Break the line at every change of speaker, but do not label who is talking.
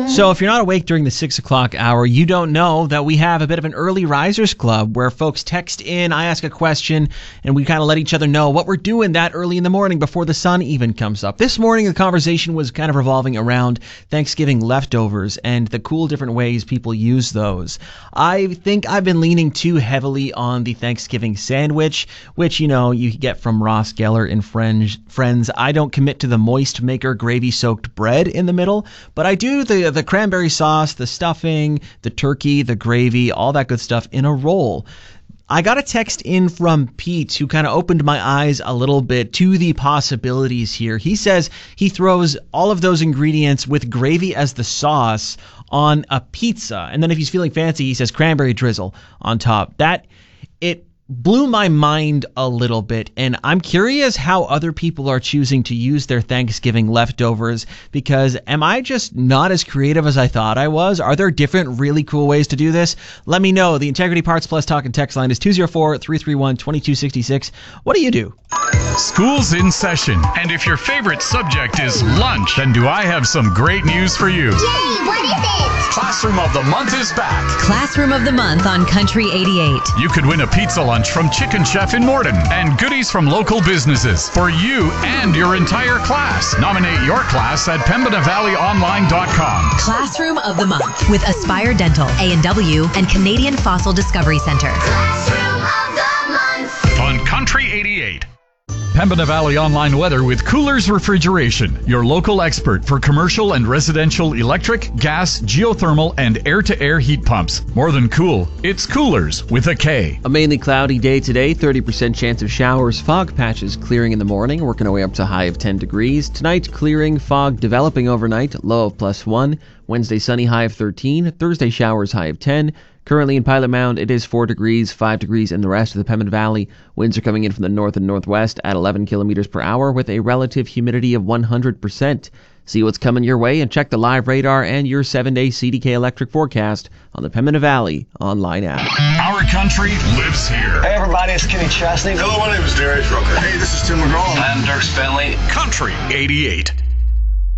So if you're not awake during the 6 o'clock hour, you don't know that we have a bit of an early risers club where folks text in, I ask a question, and we kind of let each other know what we're doing that early in the morning before the sun even comes up. This morning, the conversation was kind of revolving around Thanksgiving leftovers and the cool different ways people use those. I think I've been leaning too heavily on the Thanksgiving sandwich, which, you get from Ross Geller and Friends. I don't commit to the moist maker gravy-soaked bread in the middle, but I do the cranberry sauce, the stuffing, the turkey, the gravy, all that good stuff in a roll. I got a text in from Pete who kind of opened my eyes a little bit to the possibilities here. He says he throws all of those ingredients with gravy as the sauce on a pizza. And then if he's feeling fancy, he says cranberry drizzle on top. It blew my mind a little bit, and I'm curious how other people are choosing to use their Thanksgiving leftovers, because am I just not as creative as I thought I was? Are there different really cool ways to do this? Let me know. The Integrity Parts Plus talk and text line is 204-331-2266. What do you do?
School's in session, and if your favorite subject is lunch, then do I have some great news for you.
Yay, what is it?
Classroom of the Month is back.
Classroom of the Month on Country 88.
You could win a pizza lunch from Chicken Chef in Morden and goodies from local businesses for you and your entire class. Nominate your class at PembinaValleyOnline.com.
Classroom of the Month with Aspire Dental, A&W, and Canadian Fossil Discovery Center.
Classroom of the Month.
On Country 88. Pembina Valley Online Weather with Coolers Refrigeration, your local expert for commercial and residential electric, gas, geothermal, and air-to-air heat pumps. More than cool, it's Coolers with a K.
A mainly cloudy day today, 30% chance of showers, fog patches clearing in the morning, working our way up to a high of 10 degrees. Tonight, clearing, fog developing overnight, low of +1. Wednesday, sunny, high of 13. Thursday, showers, high of 10. Currently in Pilot Mound, it is 4 degrees, 5 degrees in the rest of the Pembina Valley. Winds are coming in from the north and northwest at 11 kilometers per hour with a relative humidity of 100%. See what's coming your way and check the live radar and your 7-day CDK electric forecast on the Pembina Valley online app.
Our country lives here.
Hey everybody, it's Kenny Chesney.
Hello, my name is Darius Rucker.
Hey, this is Tim McGraw.
I'm Dirk Bentley.
Country 88.